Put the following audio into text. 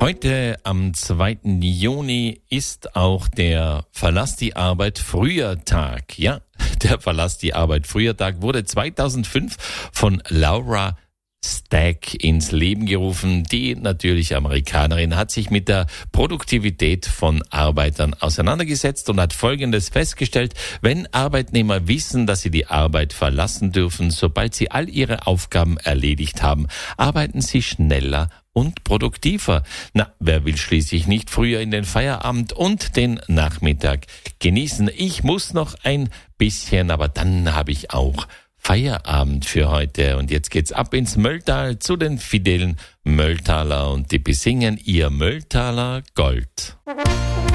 Heute am 2. Juni ist auch der Verlass die Arbeit früher Tag. Ja, der Verlass die Arbeit früher Tag wurde 2005 von Laura Stack ins Leben gerufen. Die natürliche Amerikanerin hat sich mit der Produktivität von Arbeitern auseinandergesetzt und hat Folgendes festgestellt: Wenn Arbeitnehmer wissen, dass sie die Arbeit verlassen dürfen, sobald sie all ihre Aufgaben erledigt haben, arbeiten sie schneller und produktiver. Na, wer will schließlich nicht früher in den Feierabend und den Nachmittag genießen? Ich muss noch ein bisschen, aber dann habe ich auch Feierabend für heute. Und jetzt geht's ab ins Mölltal zu den fidelen Mölltaler und die besingen ihr Mölltaler Gold.